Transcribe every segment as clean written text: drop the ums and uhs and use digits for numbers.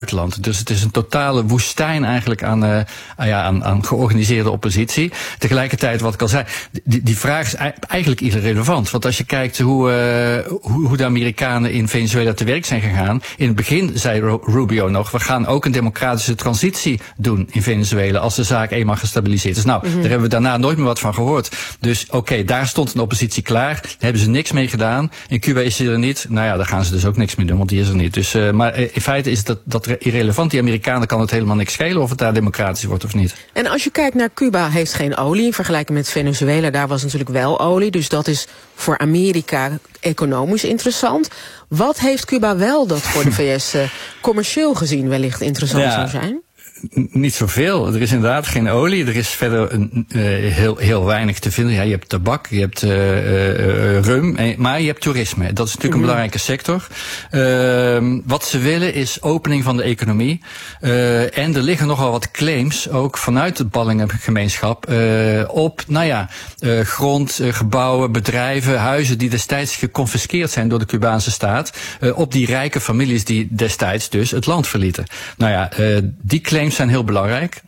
buitenland. Dus het is een totale woestijn eigenlijk aan georganiseerde oppositie. Tegelijkertijd, wat ik al zei, die vraag is eigenlijk irrelevant. Want als je kijkt hoe de Amerikanen in Venezuela te werk zijn gegaan. In het begin zei Rubio nog, we gaan ook een democratische transitie doen in Venezuela als de zaak eenmaal gestabiliseerd is. Nou, daar hebben we daarna nooit meer wat van gehoord. Dus oké, daar stond een oppositie klaar. Daar hebben ze niks mee gedaan. In Cuba is die er niet. Nou ja, daar gaan ze dus ook niks mee doen, want die is er niet. Dus, maar in feite is dat irrelevant. Die Amerikanen kan het helemaal niks schelen of het daar democratisch wordt of niet. En als je kijkt naar Cuba, heeft geen olie. In vergelijking met Venezuela, daar was natuurlijk wel olie. Dus dat is voor Amerika economisch interessant. Wat heeft Cuba wel dat voor de VS commercieel gezien wellicht interessant zou zijn? Niet zoveel. Er is inderdaad geen olie. Er is verder heel weinig te vinden. Ja, je hebt tabak, je hebt rum, maar je hebt toerisme. Dat is natuurlijk een belangrijke sector. Wat ze willen is opening van de economie. En er liggen nogal wat claims, ook vanuit het Ballingengemeenschap, op, grond, gebouwen, bedrijven, huizen die destijds geconfiskeerd zijn door de Cubaanse staat, op die rijke families die destijds dus het land verlieten. Die claims zijn heel belangrijk.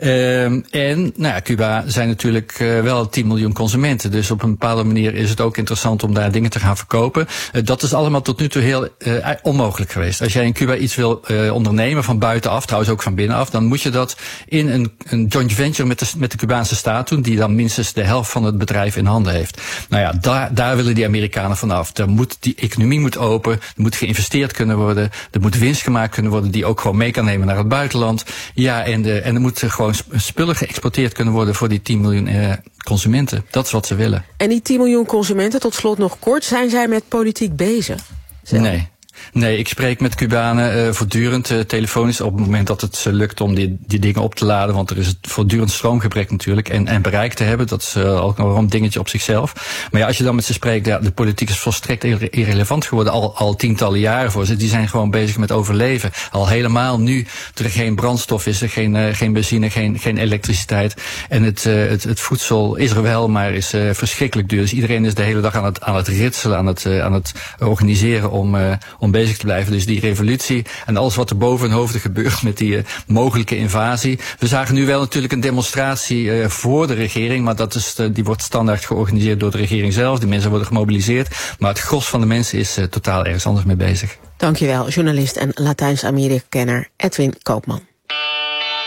Cuba zijn natuurlijk wel 10 miljoen consumenten. Dus op een bepaalde manier is het ook interessant om daar dingen te gaan verkopen. Dat is allemaal tot nu toe heel onmogelijk geweest. Als jij in Cuba iets wil ondernemen van buitenaf, trouwens ook van binnenaf, dan moet je dat in een joint venture met de Cubaanse staat doen, die dan minstens de helft van het bedrijf in handen heeft. Daar willen die Amerikanen vanaf. Die economie moet open, er moet geïnvesteerd kunnen worden, er moet winst gemaakt kunnen worden die ook gewoon mee kan nemen naar het buitenland. Ja, en er moet gewoon spullen geëxporteerd kunnen worden voor die 10 miljoen consumenten. Dat is wat ze willen. En die 10 miljoen consumenten, tot slot nog kort, zijn zij met politiek bezig? Nee, ik spreek met Cubanen voortdurend telefonisch op het moment dat het lukt om die dingen op te laden. Want er is voortdurend stroomgebrek natuurlijk en bereik te hebben. Dat is ook nog een dingetje op zichzelf. Maar ja, als je dan met ze spreekt, de politiek is volstrekt irrelevant geworden. Al tientallen jaren voor ze. Die zijn gewoon bezig met overleven. Al helemaal nu, toen er geen brandstof is, er geen benzine, geen elektriciteit. En het voedsel is er wel, maar is verschrikkelijk duur. Dus iedereen is de hele dag aan het ritselen, aan het organiseren om bezig te blijven. Dus die revolutie en alles wat er boven hun hoofden gebeurt met die mogelijke invasie. We zagen nu wel natuurlijk een demonstratie voor de regering, maar die wordt standaard georganiseerd door de regering zelf. Die mensen worden gemobiliseerd, maar het gros van de mensen is totaal ergens anders mee bezig. Dankjewel, journalist en Latijns-Amerika-kenner Edwin Koopman.